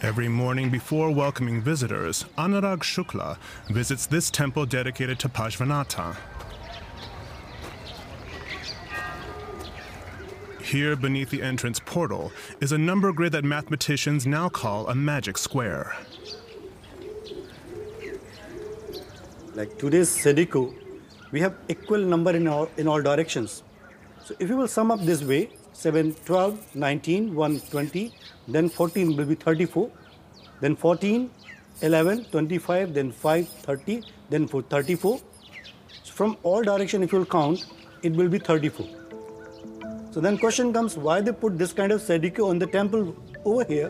Every morning before welcoming visitors, Anurag Shukla visits this temple dedicated to Pashvanatha. Here, beneath the entrance portal, is a number grid that mathematicians now call a magic square. Like today's Sudoku, we have equal number in all directions. So if you will sum up this way, 7, 12, 19, 1, 20, then 14 will be 34, then 14, 11, 25, then 5, 30, then 4, 34. So from all direction, if you will count, it will be 34. So then question comes, why they put this kind of Sudoku on the temple over here?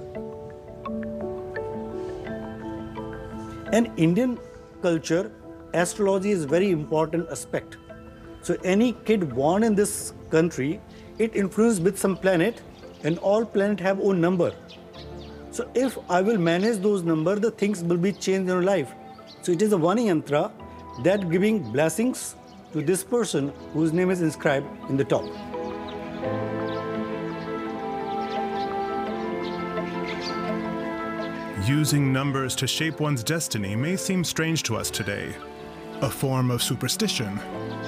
In Indian culture, astrology is very important aspect. So any kid born in this country, it influenced with some planet, and all planets have own number. So if I will manage those numbers, the things will be changed in your life. So it is a Vani Yantra that giving blessings to this person whose name is inscribed in the top. Using numbers to shape one's destiny may seem strange to us today, a form of superstition.